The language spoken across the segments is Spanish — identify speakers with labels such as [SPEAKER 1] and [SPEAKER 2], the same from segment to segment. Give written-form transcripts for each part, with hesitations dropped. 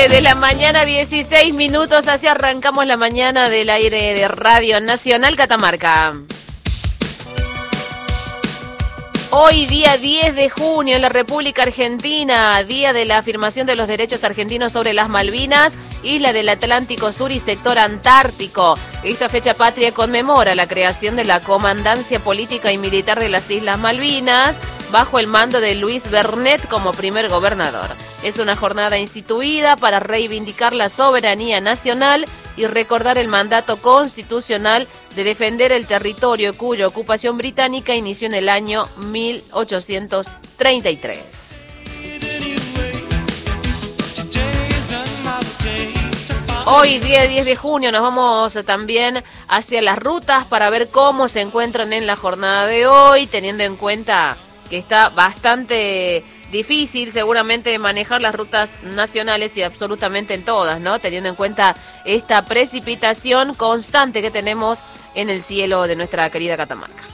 [SPEAKER 1] 9 de la mañana, 16 minutos. Así arrancamos la mañana del aire de Radio Nacional Catamarca. Hoy, día 10 de junio, en la República Argentina, día de la afirmación de los derechos argentinos sobre las Malvinas, isla del Atlántico Sur y sector antártico. Esta fecha patria conmemora la creación de la Comandancia Política y Militar de las Islas Malvinas, bajo el mando de Luis Bernet como primer gobernador. Es una jornada instituida para reivindicar la soberanía nacional y recordar el mandato constitucional de defender el territorio cuya ocupación británica inició en el año 1833. Hoy, día 10 de junio, nos vamos también hacia las rutas para ver cómo se encuentran en la jornada de hoy, teniendo en cuenta que está bastante difícil seguramente manejar las rutas nacionales y absolutamente en todas, ¿no? Teniendo en cuenta esta precipitación constante que tenemos en el cielo de nuestra querida Catamarca.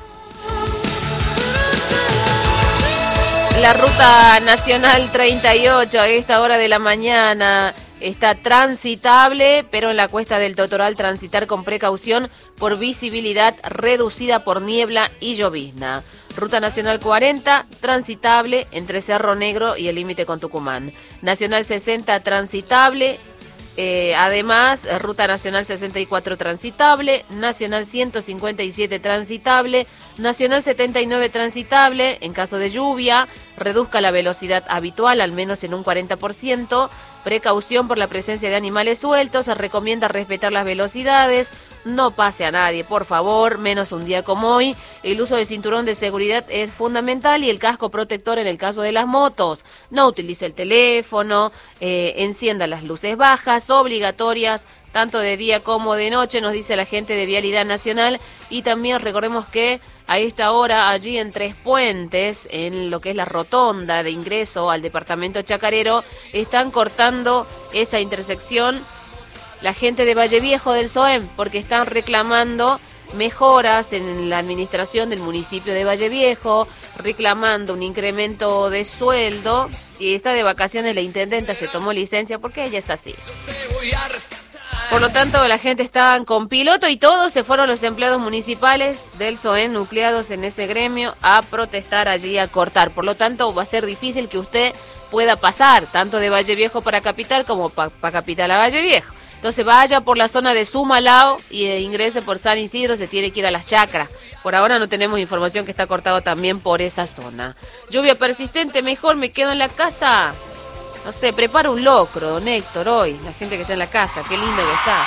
[SPEAKER 1] La ruta nacional 38 a esta hora de la mañana está transitable, pero en la cuesta del Totoral transitar con precaución por visibilidad reducida por niebla y llovizna. Ruta Nacional 40, transitable entre Cerro Negro y el límite con Tucumán. Nacional 60, transitable. Además, Ruta Nacional 64 transitable, Nacional 157 transitable, Nacional 79 transitable, en caso de lluvia, reduzca la velocidad habitual al menos en un 40%, precaución por la presencia de animales sueltos, se recomienda respetar las velocidades, no pase a nadie, por favor, menos un día como hoy, el uso de cinturón de seguridad es fundamental y el casco protector en el caso de las motos, no utilice el teléfono, encienda las luces bajas, obligatorias, tanto de día como de noche, nos dice la gente de Vialidad Nacional. Y también recordemos que a esta hora, allí en Tres Puentes, en lo que es la rotonda de ingreso al departamento chacarero, están cortando esa intersección la gente de Valle Viejo del SOEM, porque están reclamando mejoras en la administración del municipio de Valle Viejo, reclamando un incremento de sueldo, y está de vacaciones la intendenta, se tomó licencia porque ella es así. Por lo tanto, la gente está con piloto y todos se fueron los empleados municipales del SOEM nucleados en ese gremio a protestar allí, a cortar. Por lo tanto, va a ser difícil que usted pueda pasar tanto de Valle Viejo para Capital como para Capital a Valle Viejo. Entonces vaya por la zona de Sumalao y ingrese por San Isidro, se tiene que ir a las chacras. Por ahora no tenemos información que está cortado también por esa zona. Lluvia persistente, mejor me quedo en la casa. No sé, prepara un locro, don Héctor, hoy. La gente que está en la casa, qué lindo que está.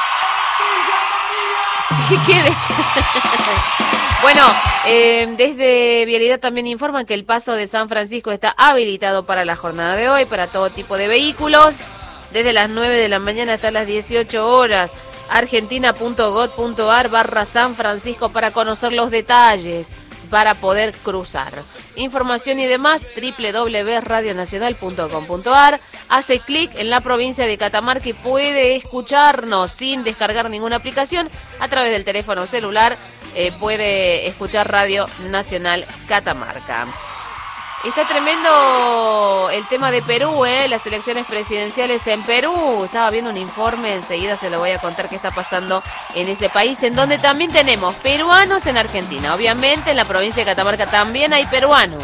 [SPEAKER 1] Sí, Bueno, desde Vialidad también informan que el paso de San Francisco está habilitado para la jornada de hoy, para todo tipo de vehículos. Desde las 9 de la mañana hasta las 18 horas, argentina.gov.ar/San Francisco para conocer los detalles, para poder cruzar. Información y demás, www.radionacional.com.ar. Hace clic en la provincia de Catamarca y puede escucharnos sin descargar ninguna aplicación. A través del teléfono celular puede escuchar Radio Nacional Catamarca. Está tremendo el tema de Perú, las elecciones presidenciales en Perú. Estaba viendo un informe, enseguida se lo voy a contar qué está pasando en ese país, en donde también tenemos peruanos en Argentina. Obviamente en la provincia de Catamarca también hay peruanos.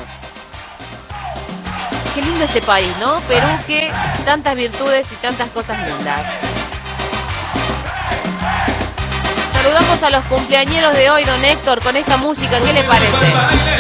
[SPEAKER 1] Qué lindo ese país, ¿no? Perú, que tantas virtudes y tantas cosas lindas. Saludamos a los cumpleañeros de hoy, don Héctor, con esta música, ¿qué le parece?